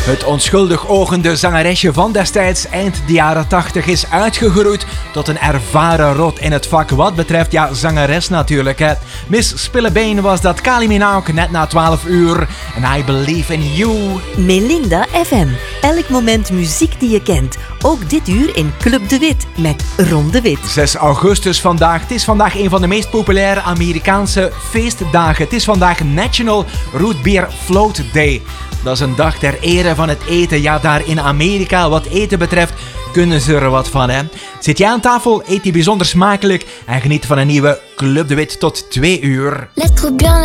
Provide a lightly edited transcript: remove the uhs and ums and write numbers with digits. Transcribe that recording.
Het onschuldig ogende zangeresje van destijds, eind de jaren 80, is uitgegroeid tot een ervaren rot in het vak wat betreft, ja, zangeres natuurlijk. Hè. Miss Spillebeen was dat. Kylie Minogue, net na 12 uur. En I Believe in You. Melinda FM. Elk moment muziek die je kent. Ook dit uur in Club de Wit met Ron de Wit. 6 augustus vandaag. Het is vandaag een van de meest populaire Amerikaanse feestdagen. Het is vandaag National Root Beer Float Day. Dat is een dag ter ere van het eten. Ja, daar in Amerika, wat eten betreft, kunnen ze er wat van, hè. Zit jij aan tafel, eet die bijzonder smakelijk en geniet van een nieuwe Club de Wit tot 2 uur. Laisse trop bien